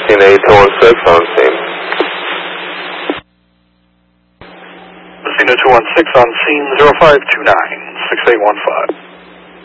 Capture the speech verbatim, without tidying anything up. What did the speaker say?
Casino two one six on scene. Casino two one six on scene, zero five two nine, six eight one five.